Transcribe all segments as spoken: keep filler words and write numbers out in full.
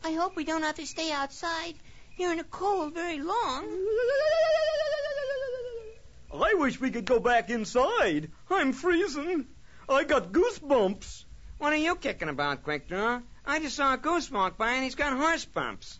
I hope we don't have to stay outside here in the cold very long. I wish we could go back inside. I'm freezing. I got goosebumps. What are you kicking about, Quick Draw? I just saw a goose walk by and he's got horse bumps.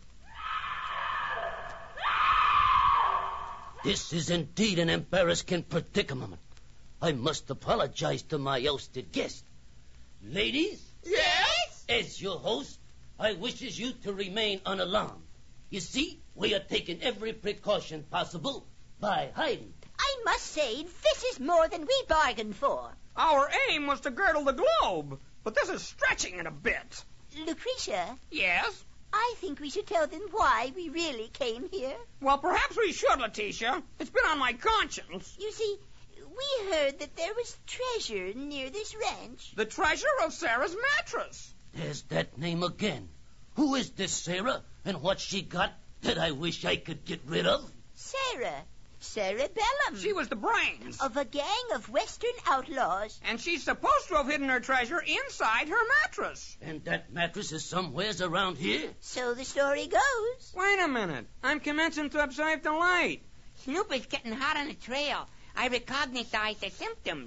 This is indeed an embarrassing predicament. I must apologize to my ousted guest. Ladies? Yes? As your host, I wishes you to remain unalarmed. You see, we are taking every precaution possible by hiding. I must say, this is more than we bargained for. Our aim was to girdle the globe, but this is stretching it a bit. Lucretia? Yes? I think we should tell them why we really came here. Well, perhaps we should, Letitia. It's been on my conscience. You see, we heard that there was treasure near this ranch. The treasure of Sarah's mattress. There's that name again. Who is this Sarah, and what's she got that I wish I could get rid of? Sarah. Sarah Bellum. She was the brains. Of a gang of Western outlaws. And she's supposed to have hidden her treasure inside her mattress. And that mattress is somewheres around here? So the story goes. Wait a minute. I'm commencing to observe the light. Snoop is getting hot on the trail. I recognize the symptoms.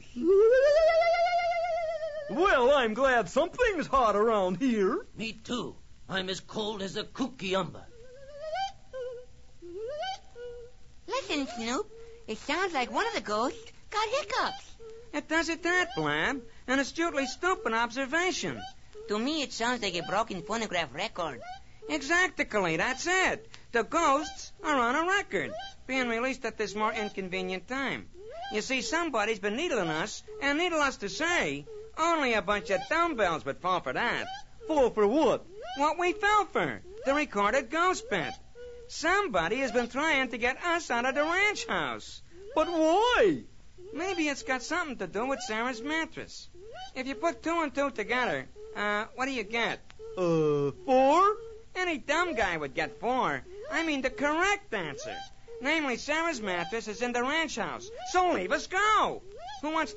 Well, I'm glad something's hot around here. Me too. I'm as cold as a cucumber. Listen, Snoop. It sounds like one of the ghosts got hiccups. It does it that, Blab. An astutely stupid observation. To me, it sounds like a broken phonograph record. Exactly, that's it. The ghosts are on a record, being released at this more inconvenient time. You see, somebody's been needling us, and needless to say, only a bunch of dumbbells would fall for that. Fall for what? What we fell for, the recorded ghost bit. Somebody has been trying to get us out of the ranch house. But why? Maybe it's got something to do with Sarah's mattress. If you put two and two together, uh, what do you get? Uh, four? Any dumb guy would get four. I mean the correct answer. Namely, Sarah's mattress is in the ranch house. So leave us go. Who wants